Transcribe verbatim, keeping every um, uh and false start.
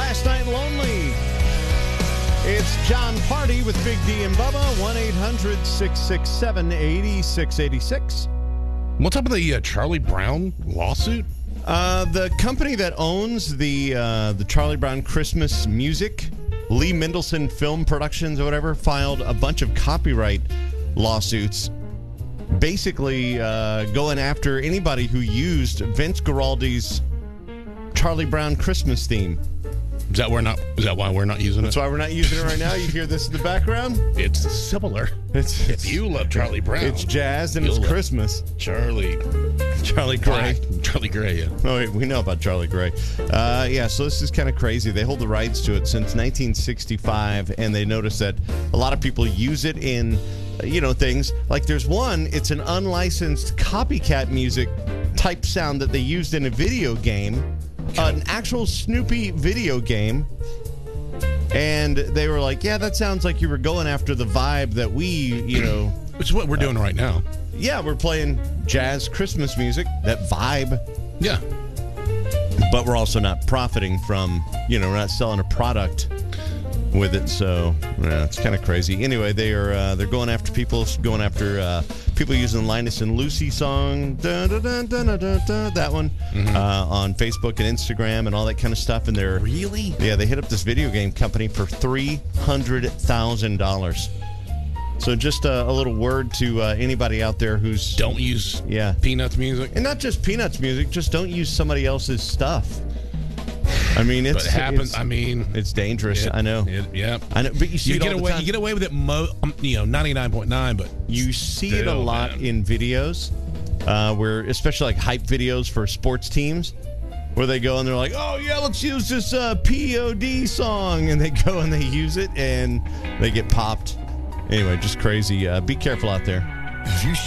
Last Night Lonely. It's John Party with Big D and Bubba. one eight hundred six six seven eight six eight six. What's up with the uh, Charlie Brown lawsuit? Uh, the company that owns the uh, the Charlie Brown Christmas music, Lee Mendelson Film Productions or whatever, filed a bunch of copyright lawsuits, basically uh, going after anybody who used Vince Guaraldi's Charlie Brown Christmas theme. Is that we're not? Is that why we're not using That's it? why we're not using it right now. You hear this in the background? It's similar. It's, If you love Charlie Brown, it's jazz and you'll it's love Christmas. Charlie, Charlie Gray. Black. Charlie Gray. Yeah. Oh, wait, we know about Charlie Gray. Uh, yeah, so this is kind of crazy. They hold the rights to it since nineteen sixty-five, and they notice that a lot of people use it in, uh, you know, things. Like there's one, it's an unlicensed copycat music type sound that they used in a video game, uh, an actual Snoopy video game. And they were like, yeah, that sounds like you were going after the vibe that we, you know. Which is what we're doing uh, right now. Yeah, we're playing jazz Christmas music, that vibe. Yeah. But we're also not profiting from, you know, we're not selling a product with it. So, yeah, it's kind of crazy. Anyway, they are, uh, they're going after people, going after uh, people using Linus and Lucy song, da, da, da, da, da, da, da, that one, mm-hmm. uh, on Facebook and Instagram and all that kind of stuff. And they're... Really? Yeah, they hit up this video game company for three hundred thousand dollars. So just uh, a little word to uh, anybody out there who's... Don't use yeah. Peanuts music. And not just Peanuts music, just don't use somebody else's stuff. I mean, it's... But it happens, it's, I mean... It's dangerous, it, I know. It, yeah. I know, but you see you it get all away, the time. You get away with it, mo- um, you know, ninety-nine point nine, but... You see still, it a lot man. in videos, uh, where, especially like hype videos for sports teams, where they go and they're like, oh, yeah, let's use this uh, P O D song. And they go and they use it, and they get popped. Anyway, just crazy. Uh, be careful out there. You